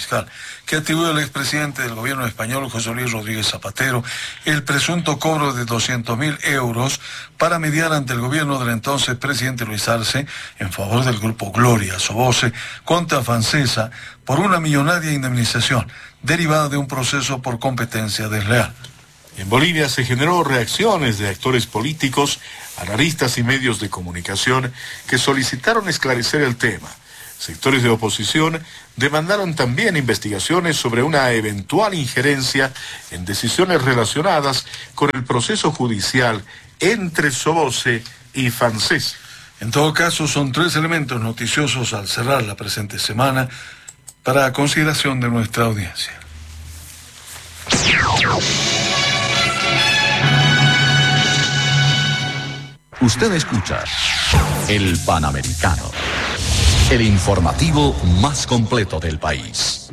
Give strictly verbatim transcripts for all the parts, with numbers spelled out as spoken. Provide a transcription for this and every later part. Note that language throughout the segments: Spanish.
fiscal que atribuye al expresidente del gobierno español, José Luis Rodríguez Zapatero, el presunto cobro de doscientos mil euros para mediar ante el gobierno del entonces presidente Luis Arce en favor del grupo Gloria Sobose contra Fancesa por una millonaria indemnización derivada de un proceso por competencia desleal. En Bolivia se generó reacciones de actores políticos, analistas y medios de comunicación que solicitaron esclarecer el tema. Sectores de oposición demandaron también investigaciones sobre una eventual injerencia en decisiones relacionadas con el proceso judicial entre Sobose y Fancesa. En todo caso, son tres elementos noticiosos al cerrar la presente semana para consideración de nuestra audiencia. Usted escucha El Panamericano, el informativo más completo del país.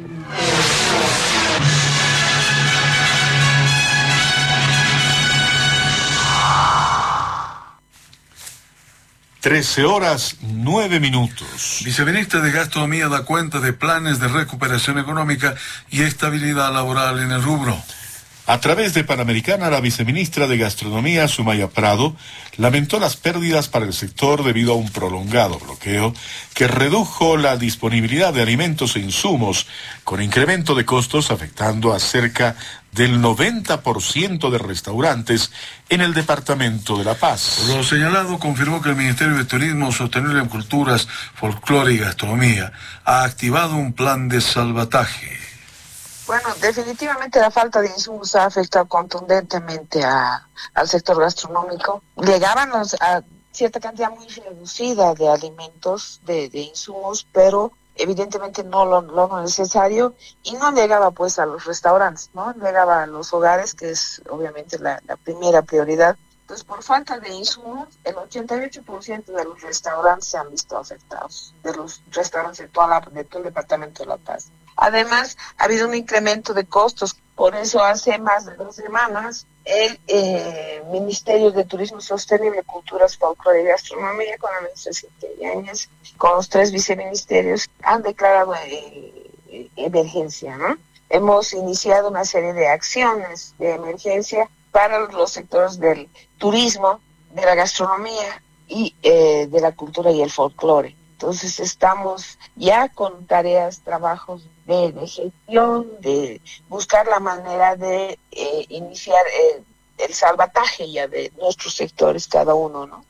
trece horas, nueve minutos. Viceministra de Gastronomía da cuenta de planes de recuperación económica y estabilidad laboral en el rubro. A través de Panamericana, la viceministra de Gastronomía, Sumaya Prado, lamentó las pérdidas para el sector debido a un prolongado bloqueo que redujo la disponibilidad de alimentos e insumos, con incremento de costos afectando a cerca del noventa por ciento de restaurantes en el departamento de La Paz. Por lo señalado, confirmó que el Ministerio de Turismo, Sostenible en Culturas, Folclore y Gastronomía ha activado un plan de salvataje. Bueno, definitivamente la falta de insumos ha afectado contundentemente a, al sector gastronómico. Llegaban los, a cierta cantidad muy reducida de alimentos, de, de insumos, pero evidentemente no lo, lo necesario, y no llegaba pues a los restaurantes, ¿no? Llegaba a los hogares, que es obviamente la, la primera prioridad. Entonces, por falta de insumos, el ochenta y ocho por ciento de los restaurantes se han visto afectados, de los restaurantes de, toda la, de todo el departamento de La Paz. Además, ha habido un incremento de costos. Por eso, hace más de dos semanas, el eh, Ministerio de Turismo Sostenible, Culturas, Folclore y Gastronomía, con la ministra Cintia Yáñez, con los tres viceministerios, han declarado eh, emergencia, ¿no? Hemos iniciado una serie de acciones de emergencia para los sectores del turismo, de la gastronomía y eh, de la cultura y el folclore. Entonces estamos ya con tareas, trabajos de, de gestión, de buscar la manera de eh, iniciar el, el salvataje ya de nuestros sectores, cada uno, ¿no?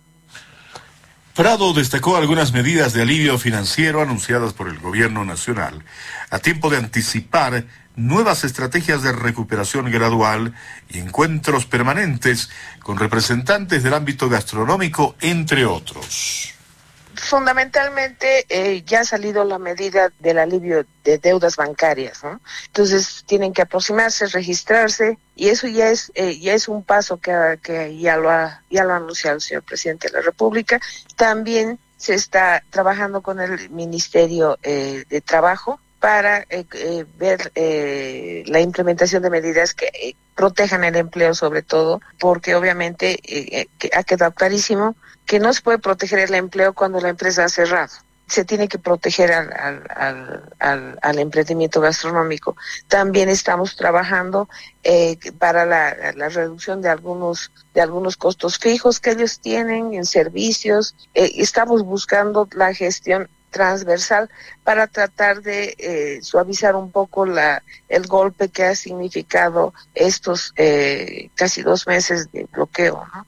Prado destacó algunas medidas de alivio financiero anunciadas por el gobierno nacional, a tiempo de anticipar nuevas estrategias de recuperación gradual y encuentros permanentes con representantes del ámbito gastronómico, entre otros. Fundamentalmente eh, ya ha salido la medida del alivio de deudas bancarias, ¿no? Entonces tienen que aproximarse, registrarse, y eso ya es eh, ya es un paso que, que ya lo ha ya lo ha anunciado el señor presidente de la República. También se está trabajando con el Ministerio eh, de Trabajo para eh, eh, ver eh, la implementación de medidas que eh, protejan el empleo, sobre todo, porque obviamente eh, que ha quedado clarísimo que no se puede proteger el empleo cuando la empresa ha cerrado. Se tiene que proteger al, al, al, al, al emprendimiento gastronómico. También estamos trabajando eh, para la, la reducción de algunos de algunos costos fijos que ellos tienen en servicios. Eh, estamos buscando la gestión transversal para tratar de eh, suavizar un poco la el golpe que ha significado estos eh, casi dos meses de bloqueo, ¿no?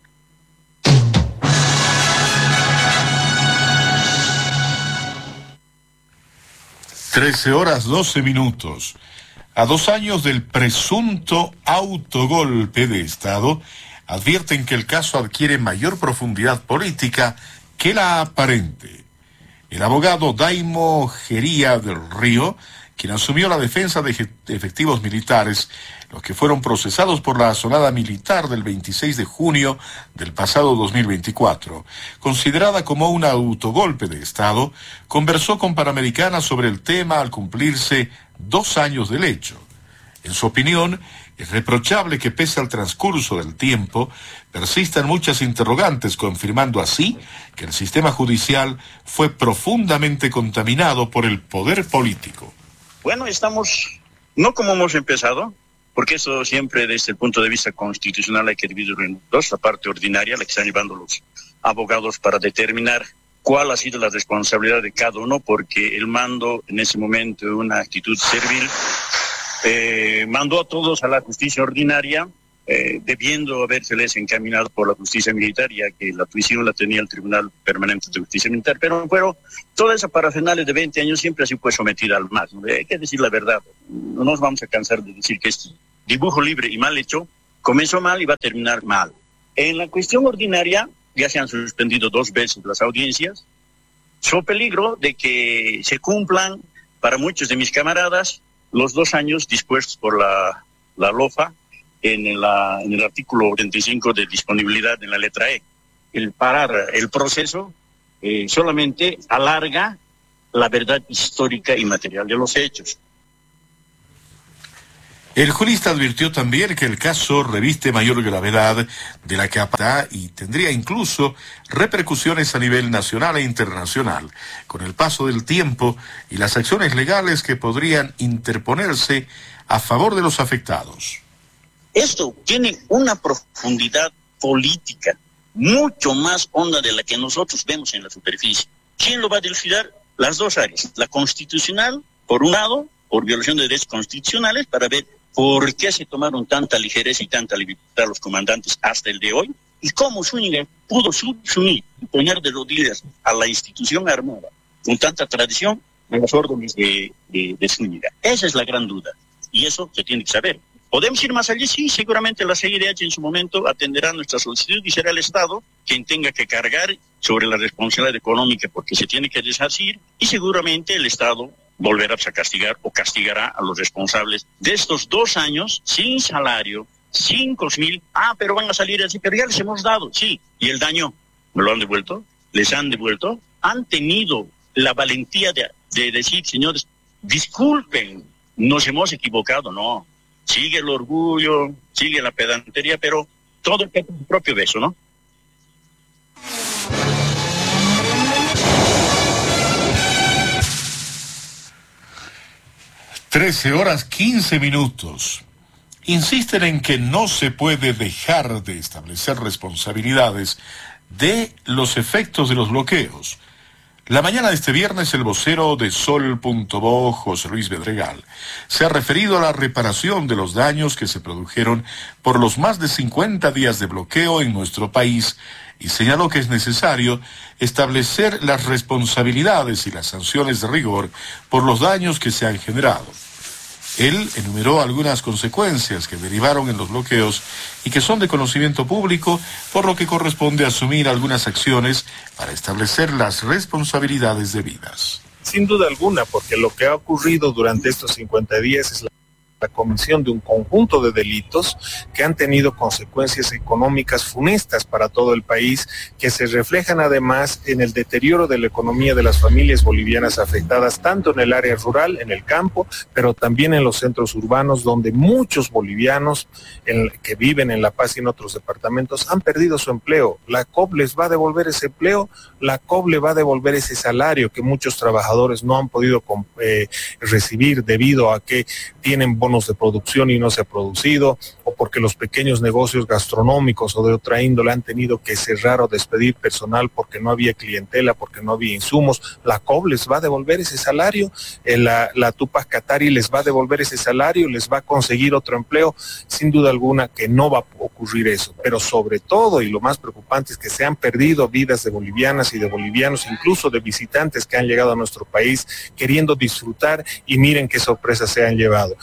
trece horas, doce minutos. A dos años del presunto autogolpe de Estado, advierten que el caso adquiere mayor profundidad política que la aparente. El abogado Daimo Gería del Río, quien asumió la defensa de efectivos militares, los que fueron procesados por la asonada militar del veintiséis de junio del pasado dos mil veinticuatro, considerada como un autogolpe de Estado, conversó con Panamericana sobre el tema al cumplirse dos años del hecho. En su opinión, es reprochable que pese al transcurso del tiempo, persistan muchas interrogantes, confirmando así que el sistema judicial fue profundamente contaminado por el poder político. Bueno, estamos, no como hemos empezado, porque eso siempre desde el punto de vista constitucional hay que dividirlo en dos, la parte ordinaria, la que están llevando los abogados para determinar cuál ha sido la responsabilidad de cada uno, porque el mando en ese momento de una actitud servil eh, mandó a todos a la justicia ordinaria, eh, debiendo habérseles encaminado por la justicia militar, ya que la tuición la tenía el Tribunal Permanente de Justicia Militar, pero, pero toda esa parafernalia de veinte años siempre ha sido pues sometida al más, ¿no? Hay que decir la verdad, no nos vamos a cansar de decir que este dibujo libre y mal hecho comenzó mal y va a terminar mal. En la cuestión ordinaria ya se han suspendido dos veces las audiencias, so peligro de que se cumplan para muchos de mis camaradas los dos años dispuestos por la, la LOFA en, la, en el artículo ochenta y cinco de disponibilidad en la letra E. El parar el proceso eh, solamente alarga la verdad histórica y material de los hechos. El jurista advirtió también que el caso reviste mayor gravedad de la que aparenta y tendría incluso repercusiones a nivel nacional e internacional, con el paso del tiempo y las acciones legales que podrían interponerse a favor de los afectados. Esto tiene una profundidad política mucho más honda de la que nosotros vemos en la superficie. ¿Quién lo va a dilucidar? Las dos áreas, la constitucional, por un lado, por violación de derechos constitucionales, para ver por qué se tomaron tanta ligereza y tanta libertad los comandantes hasta el de hoy, y cómo Zúñiga pudo subsumir y poner de rodillas a la institución armada con tanta tradición en las órdenes de, de, de Zúñiga. Esa es la gran duda, y eso se tiene que saber. ¿Podemos ir más allá? Sí, seguramente la C I D H en su momento atenderá nuestra solicitud y será el Estado quien tenga que cargar sobre la responsabilidad económica porque se tiene que desasir, y seguramente el Estado volverá a castigar o castigará a los responsables de estos dos años sin salario, cinco mil, ah, pero van a salir así, pero ya les hemos dado, sí, y el daño, ¿me lo han devuelto? ¿Les han devuelto? ¿Han tenido la valentía de, de decir, señores, disculpen, nos hemos equivocado? No, sigue el orgullo, sigue la pedantería, pero todo el propio beso, ¿no? trece horas quince minutos. Insisten en que no se puede dejar de establecer responsabilidades de los efectos de los bloqueos. La mañana de este viernes, el vocero de Sol punto bo, José Luis Bedregal, se ha referido a la reparación de los daños que se produjeron por los más de cincuenta días de bloqueo en nuestro país y señaló que es necesario establecer las responsabilidades y las sanciones de rigor por los daños que se han generado. Él enumeró algunas consecuencias que derivaron en los bloqueos y que son de conocimiento público, por lo que corresponde asumir algunas acciones para establecer las responsabilidades debidas. Sin duda alguna, porque lo que ha ocurrido durante estos cincuenta días es la la comisión de un conjunto de delitos que han tenido consecuencias económicas funestas para todo el país, que se reflejan además en el deterioro de la economía de las familias bolivianas afectadas tanto en el área rural, en el campo, pero también en los centros urbanos, donde muchos bolivianos en, que viven en La Paz y en otros departamentos han perdido su empleo. La C O B les va a devolver ese empleo, la C O B le va a devolver ese salario que muchos trabajadores no han podido eh, recibir debido a que tienen bonos de producción y no se ha producido, o porque los pequeños negocios gastronómicos o de otra índole han tenido que cerrar o despedir personal porque no había clientela, porque no había insumos. La C O B les va a devolver ese salario, eh, la, la Tupac Katari les va a devolver ese salario, les va a conseguir otro empleo. Sin duda alguna que no va a ocurrir eso, pero sobre todo, y lo más preocupante, es que se han perdido vidas de bolivianas y de bolivianos, incluso de visitantes que han llegado a nuestro país queriendo disfrutar, y miren qué sorpresas se han llevado.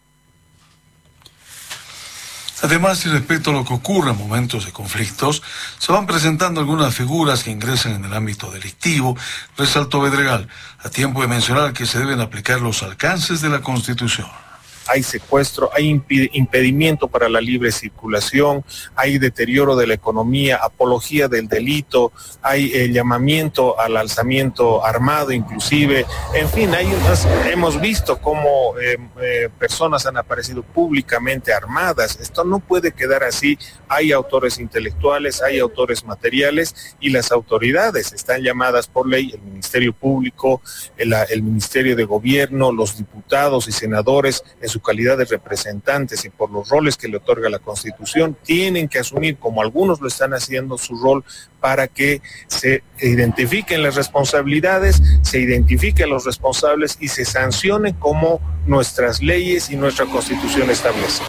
Además, y respecto a lo que ocurre en momentos de conflictos, se van presentando algunas figuras que ingresan en el ámbito delictivo, resaltó Bedregal, a tiempo de mencionar que se deben aplicar los alcances de la Constitución. hay secuestro, hay imp- impedimento para la libre circulación, hay deterioro de la economía, apología del delito, hay eh, llamamiento al alzamiento armado inclusive, en fin, hay unas, hemos visto cómo eh, eh, personas han aparecido públicamente armadas. Esto no puede quedar así. Hay autores intelectuales, hay autores materiales y las autoridades están llamadas por ley, el Ministerio Público, el, el Ministerio de Gobierno, los diputados y senadores en su calidad de representantes y por los roles que le otorga la Constitución, tienen que asumir, como algunos lo están haciendo, su rol para que se identifiquen las responsabilidades, se identifiquen los responsables y se sancione como nuestras leyes y nuestra Constitución establecen.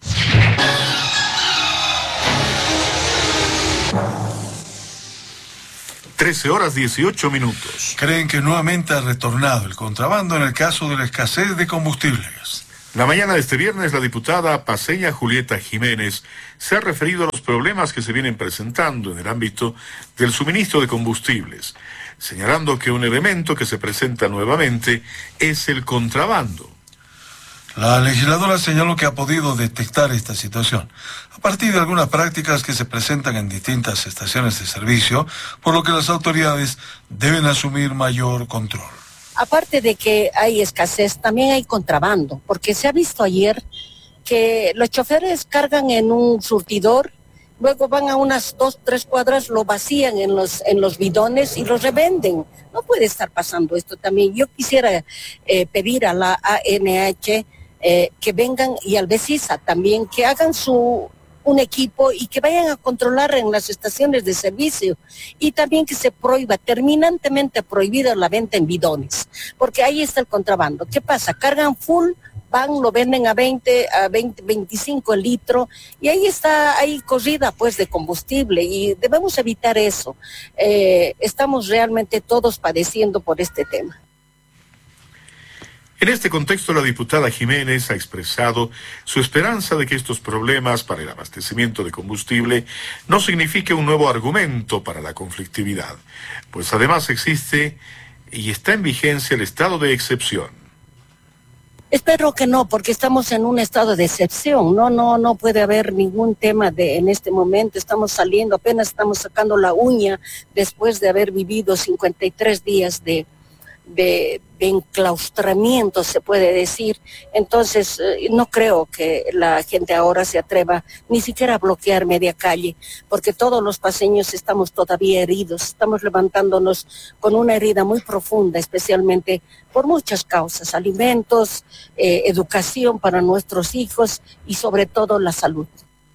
trece horas dieciocho minutos. Creen que nuevamente ha retornado el contrabando en el caso de la escasez de combustibles. La mañana de este viernes, la diputada paceña Julieta Jiménez se ha referido a los problemas que se vienen presentando en el ámbito del suministro de combustibles, señalando que un elemento que se presenta nuevamente es el contrabando. La legisladora señaló que ha podido detectar esta situación a partir de algunas prácticas que se presentan en distintas estaciones de servicio, por lo que las autoridades deben asumir mayor control. Aparte de que hay escasez, también hay contrabando, porque se ha visto ayer que los choferes cargan en un surtidor, luego van a unas dos, tres cuadras, lo vacían en los, en los bidones y los revenden. No puede estar pasando esto también. Yo quisiera eh, pedir a la A N H eh, que vengan y al BECISA también, que hagan su un equipo y que vayan a controlar en las estaciones de servicio y también que se prohíba, terminantemente prohibida la venta en bidones, porque ahí está el contrabando. ¿Qué pasa? Cargan full, van, lo venden a veinte, a veinte, veinticinco el litro y ahí está, hay corrida pues de combustible y debemos evitar eso. Eh, estamos realmente todos padeciendo por este tema. En este contexto, la diputada Jiménez ha expresado su esperanza de que estos problemas para el abastecimiento de combustible no signifique un nuevo argumento para la conflictividad, pues además existe y está en vigencia el estado de excepción. Espero que no, porque estamos en un estado de excepción. No, no, no puede haber ningún tema de en este momento. Estamos saliendo, apenas estamos sacando la uña después de haber vivido cincuenta y tres días de De, de enclaustramiento, se puede decir. Entonces, eh, no creo que la gente ahora se atreva ni siquiera a bloquear media calle, porque todos los paseños estamos todavía heridos, estamos levantándonos con una herida muy profunda, especialmente por muchas causas, alimentos, eh, educación para nuestros hijos y sobre todo la salud.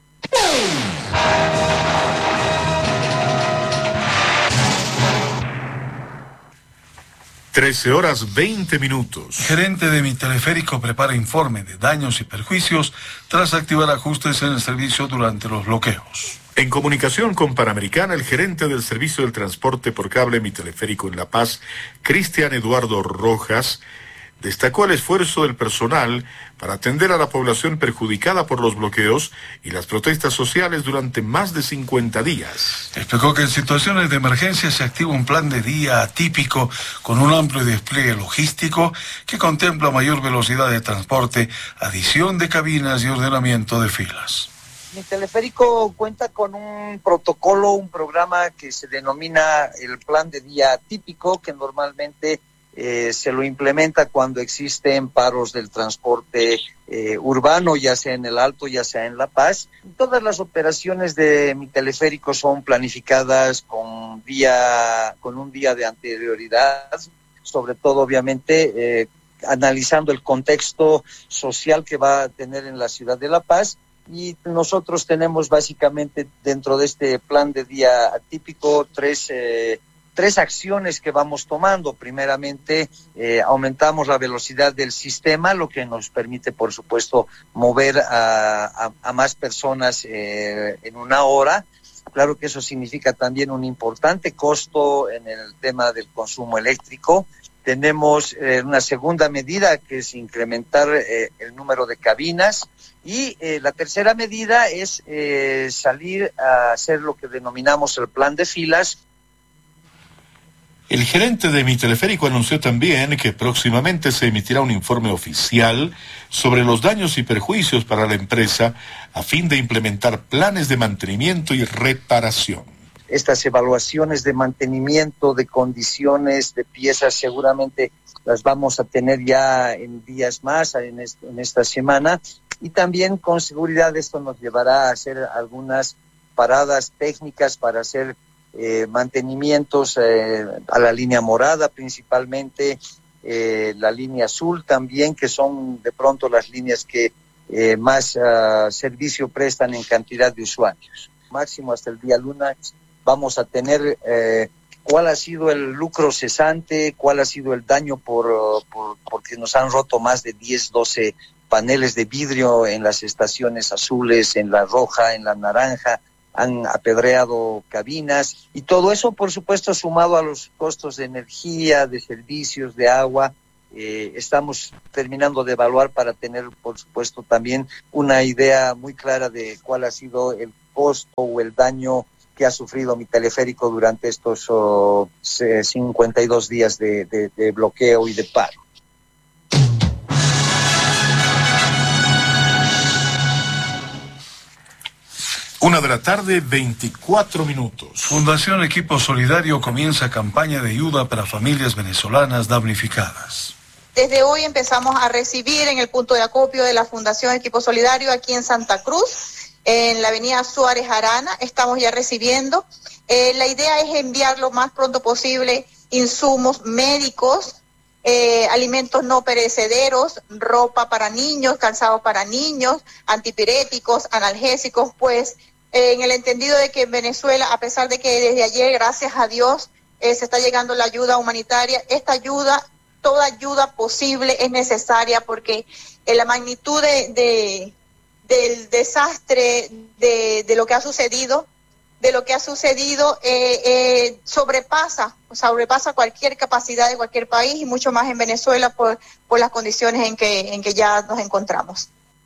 trece horas veinte minutos. Gerente de Mi Teleférico prepara informe de daños y perjuicios tras activar ajustes en el servicio durante los bloqueos. En comunicación con Panamericana, el gerente del servicio del transporte por cable Mi Teleférico en La Paz, Cristian Eduardo Rojas, destacó el esfuerzo del personal para atender a la población perjudicada por los bloqueos y las protestas sociales durante más de cincuenta días. Explicó que en situaciones de emergencia se activa un plan de día atípico con un amplio despliegue logístico que contempla mayor velocidad de transporte, adición de cabinas y ordenamiento de filas. Mi Teleférico cuenta con un protocolo, un programa que se denomina el plan de día atípico, que normalmente Eh, se lo implementa cuando existen paros del transporte eh, urbano, ya sea en el Alto, ya sea en La Paz. Todas las operaciones de Mi Teleférico son planificadas con día, con un día de anterioridad, sobre todo obviamente eh, analizando el contexto social que va a tener en la ciudad de La Paz. Y nosotros tenemos básicamente dentro de este plan de día atípico tres eh, tres acciones que vamos tomando. Primeramente, eh, aumentamos la velocidad del sistema, lo que nos permite, por supuesto, mover a, a, a más personas eh, en una hora. Claro que eso significa también un importante costo en el tema del consumo eléctrico. Tenemos eh, una segunda medida, que es incrementar eh, el número de cabinas. Y eh, la tercera medida es eh, salir a hacer lo que denominamos el plan de filas. El gerente de Mi Teleférico anunció también que próximamente se emitirá un informe oficial sobre los daños y perjuicios para la empresa a fin de implementar planes de mantenimiento y reparación. Estas evaluaciones de mantenimiento, de condiciones, de piezas, seguramente las vamos a tener ya en días más, en, est- en esta semana. Y también con seguridad esto nos llevará a hacer algunas paradas técnicas para hacer Eh, mantenimientos eh, a la línea morada principalmente, eh, la línea azul también, que son de pronto las líneas que eh, más uh, servicio prestan en cantidad de usuarios. Máximo hasta el día lunes vamos a tener eh, cuál ha sido el lucro cesante, cuál ha sido el daño por, uh, por porque nos han roto más de diez, doce paneles de vidrio en las estaciones azules, en la roja, en la naranja, han apedreado cabinas y todo eso, por supuesto, sumado a los costos de energía, de servicios, de agua. Eh, estamos terminando de evaluar para tener, por supuesto, también una idea muy clara de cuál ha sido el costo o el daño que ha sufrido Mi Teleférico durante estos oh, cincuenta y dos días de, de, de bloqueo y de paro. Una de la tarde, veinticuatro minutos. Fundación Equipo Solidario comienza campaña de ayuda para familias venezolanas damnificadas. Desde hoy empezamos a recibir en el punto de acopio de la Fundación Equipo Solidario aquí en Santa Cruz, en la avenida Suárez Arana. Estamos ya recibiendo. Eh, la idea es enviar lo más pronto posible insumos médicos, eh, alimentos no perecederos, ropa para niños, calzado para niños, antipiréticos, analgésicos, pues eh, en el entendido de que en Venezuela, a pesar de que desde ayer, gracias a Dios, eh, se está llegando la ayuda humanitaria, esta ayuda, toda ayuda posible es necesaria porque en la magnitud de, de, del desastre, de, de lo que ha sucedido, de lo que ha sucedido eh, eh, sobrepasa, sobrepasa cualquier capacidad de cualquier país y mucho más en Venezuela por, por las condiciones en que, en que ya nos encontramos.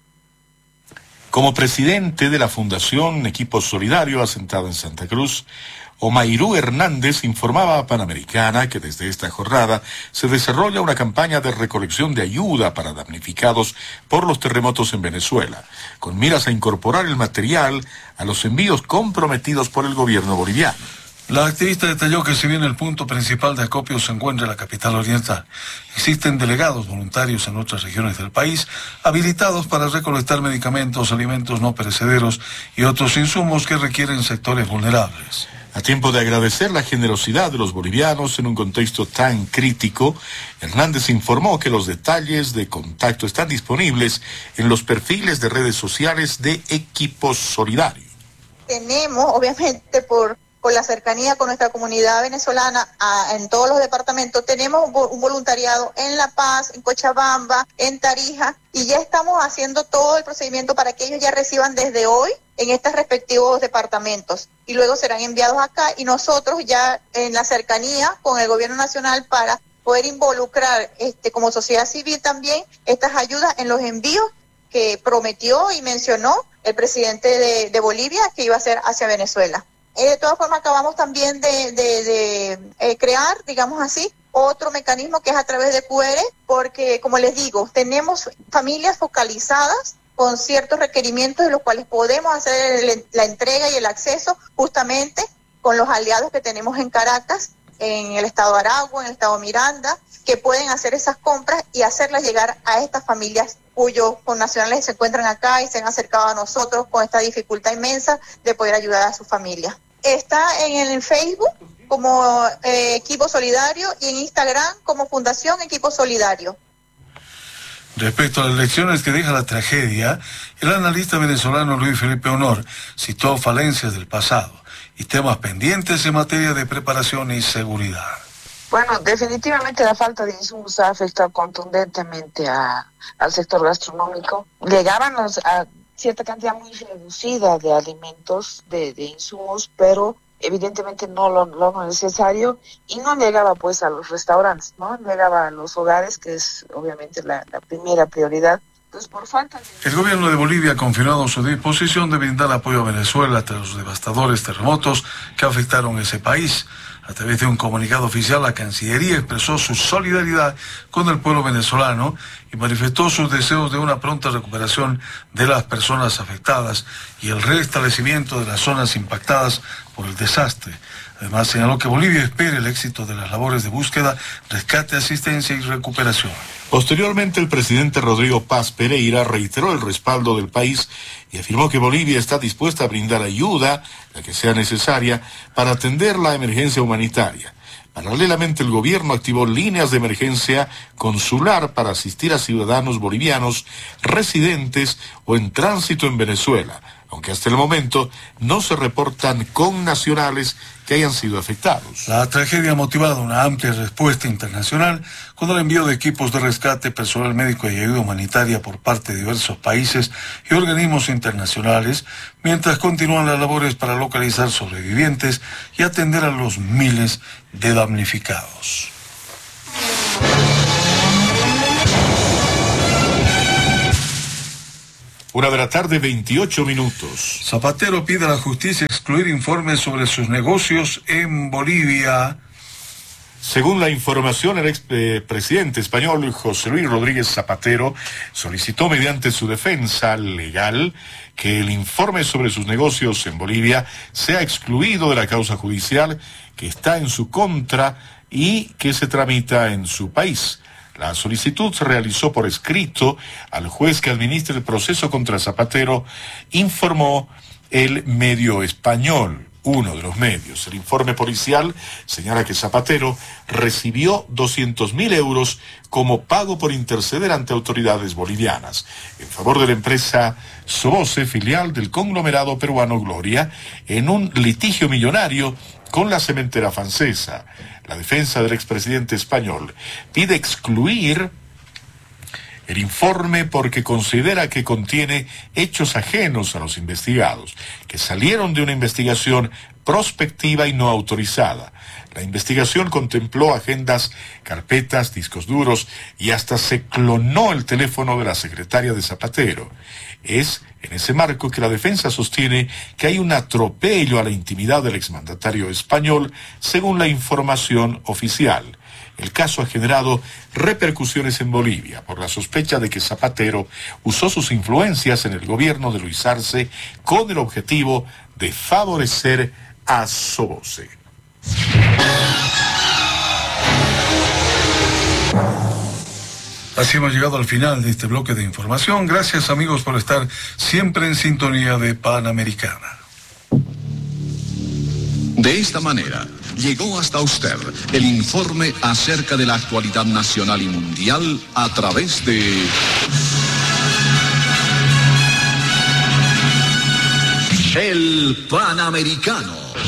Como presidente de la Fundación Equipo Solidario asentado en Santa Cruz, Omairú Hernández informaba a Panamericana que desde esta jornada se desarrolla una campaña de recolección de ayuda para damnificados por los terremotos en Venezuela, con miras a incorporar el material a los envíos comprometidos por el gobierno boliviano. La activista detalló que si bien el punto principal de acopio se encuentra en la capital oriental, existen delegados voluntarios en otras regiones del país habilitados para recolectar medicamentos, alimentos no perecederos y otros insumos que requieren sectores vulnerables. A tiempo de agradecer la generosidad de los bolivianos en un contexto tan crítico, Hernández informó que los detalles de contacto están disponibles en los perfiles de redes sociales de Equipo Solidario. Tenemos, obviamente, por... por la cercanía con nuestra comunidad venezolana a, en todos los departamentos, tenemos un, un voluntariado en La Paz, en Cochabamba, en Tarija, y ya estamos haciendo todo el procedimiento para que ellos ya reciban desde hoy en estos respectivos departamentos, y luego serán enviados acá, y nosotros ya en la cercanía con el gobierno nacional para poder involucrar este, como sociedad civil también estas ayudas en los envíos que prometió y mencionó el presidente de, de Bolivia que iba a hacer hacia Venezuela. Eh, de todas formas, acabamos también de, de, de eh, crear, digamos así, otro mecanismo que es a través de Q R, porque, como les digo, tenemos familias focalizadas con ciertos requerimientos de los cuales podemos hacer el, la entrega y el acceso justamente con los aliados que tenemos en Caracas, en el estado de Aragua, en el estado de Miranda, que pueden hacer esas compras y hacerlas llegar a estas familias cuyos connacionales se encuentran acá y se han acercado a nosotros con esta dificultad inmensa de poder ayudar a su familia. Está en el Facebook como eh, Equipo Solidario y en Instagram como Fundación Equipo Solidario. Respecto a las lecciones que deja la tragedia, el analista venezolano Luis Felipe Honor citó falencias del pasado y temas pendientes en materia de preparación y seguridad. Bueno, definitivamente la falta de insumos ha afectado contundentemente a, al sector gastronómico. Llegaban los, a cierta cantidad muy reducida de alimentos, de, de insumos, pero evidentemente no lo, lo necesario, y no llegaba pues a los restaurantes, ¿no? Llegaba a los hogares, que es obviamente la, la primera prioridad Entonces, por falta de... El gobierno de Bolivia ha confirmado su disposición de brindar apoyo a Venezuela tras los devastadores terremotos que afectaron ese país. A través de un comunicado oficial, la Cancillería expresó su solidaridad con el pueblo venezolano y manifestó sus deseos de una pronta recuperación de las personas afectadas y el restablecimiento de las zonas impactadas por el desastre. Además, señaló que Bolivia espera el éxito de las labores de búsqueda, rescate, asistencia y recuperación. Posteriormente, el presidente Rodrigo Paz Pereira reiteró el respaldo del país y afirmó que Bolivia está dispuesta a brindar ayuda, la que sea necesaria, para atender la emergencia humanitaria. Paralelamente, el gobierno activó líneas de emergencia consular para asistir a ciudadanos bolivianos residentes o en tránsito en Venezuela, aunque hasta el momento no se reportan connacionales que hayan sido afectados. La tragedia ha motivado una amplia respuesta internacional con el envío de equipos de rescate, personal médico y ayuda humanitaria por parte de diversos países y organismos internacionales, mientras continúan las labores para localizar sobrevivientes y atender a los miles de damnificados. Una de la tarde, veintiocho minutos. Zapatero pide a la justicia excluir informes sobre sus negocios en Bolivia. Según la información, el expresidente español José Luis Rodríguez Zapatero solicitó mediante su defensa legal que el informe sobre sus negocios en Bolivia sea excluido de la causa judicial que está en su contra y que se tramita en su país. La solicitud se realizó por escrito al juez que administra el proceso contra Zapatero, informó el medio español, uno de los medios. El informe policial señala que Zapatero recibió doscientos mil euros como pago por interceder ante autoridades bolivianas en favor de la empresa Soboce, filial del conglomerado peruano Gloria, en un litigio millonario con la cementera francesa. La defensa del expresidente español pide excluir el informe porque considera que contiene hechos ajenos a los investigados, que salieron de una investigación prospectiva y no autorizada. La investigación contempló agendas, carpetas, discos duros y hasta se clonó el teléfono de la secretaria de Zapatero. Es en ese marco que la defensa sostiene que hay un atropello a la intimidad del exmandatario español, según la información oficial. El caso ha generado repercusiones en Bolivia por la sospecha de que Zapatero usó sus influencias en el gobierno de Luis Arce con el objetivo de favorecer a Soboce. Así hemos llegado al final de este bloque de información. Gracias, amigos, por estar siempre en sintonía de Panamericana. De esta manera, llegó hasta usted el informe acerca de la actualidad nacional y mundial a través de El Panamericano.